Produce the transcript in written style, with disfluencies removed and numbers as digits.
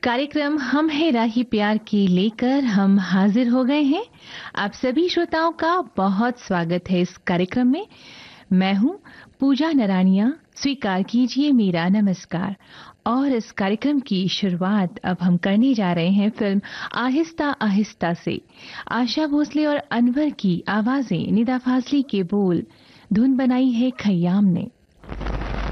कार्यक्रम हम है राही प्यार की लेकर हम हाजिर हो गए हैं। आप सभी श्रोताओं का बहुत स्वागत है इस कार्यक्रम में। मैं हूं पूजा नरानिया। स्वीकार कीजिए मेरा नमस्कार। और इस कार्यक्रम की शुरुआत अब हम करने जा रहे हैं फिल्म आहिस्ता आहिस्ता से। आशा भोसले और अनवर की आवाजें, निदा फाजली के बोल, धुन बनाई है खयाम ने।